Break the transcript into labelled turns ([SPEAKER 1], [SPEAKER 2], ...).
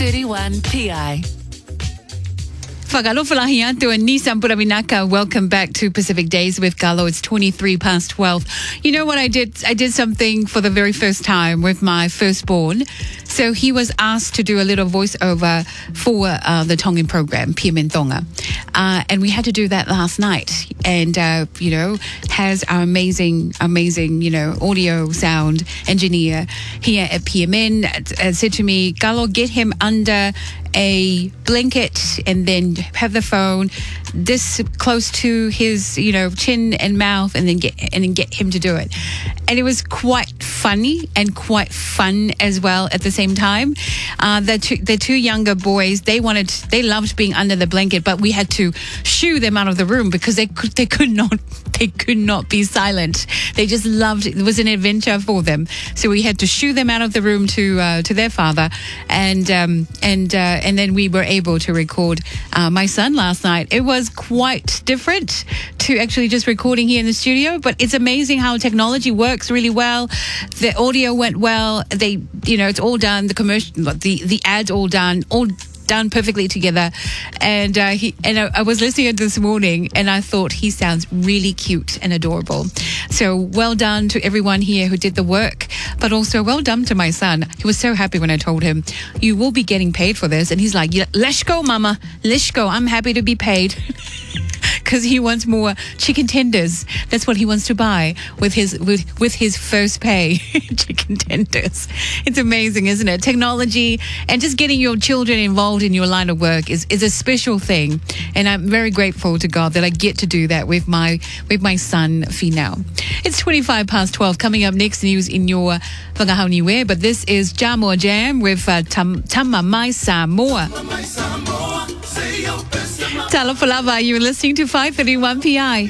[SPEAKER 1] 531 PI.
[SPEAKER 2] Whakalofalahiatu and Nissan Puraminaka. Welcome back to Pacific Days with Galo. It's 23 past 12. You know what I did? I did something for the very first time with my firstborn. So he was asked to do a little voiceover for the Tongan program, Pia Mentonga. And we had to do that last night. And, has our amazing, audio sound engineer here at PMN said to me, Galo, get him under a blanket and then have the phone this close to his, chin and mouth, and then get him to do it. And it was quite funny and quite fun as well at the same time. The two younger boys, they loved being under the blanket, but we had to shoo them out of the room because they could not be silent. They just loved it. It was an adventure for them. So we had to shoo them out of the room to their father, and then we were able to record my son last night. It was quite different to actually just recording here in the studio, but it's amazing how technology works really well. The audio went well. It's all done. The commercial, the ads all done perfectly together. And I was listening to this morning and I thought he sounds really cute and adorable. So well done to everyone here who did the work, but also well done to my son. He was so happy when I told him, you will be getting paid for this. And he's like, yeah, let's go, mama. Let's go. I'm happy to be paid. Because he wants more chicken tenders. That's what he wants to buy with his first pay. Chicken tenders. It's amazing, isn't it? Technology and just getting your children involved in your line of work is a special thing. And I'm very grateful to God that I get to do that with my son, Finau. It's 25 past 12. Coming up next, news in your Whakahau Niue. But this is Jamo Jam with Tama Mai Samoa. Talofa lava, you're listening to 531 PI.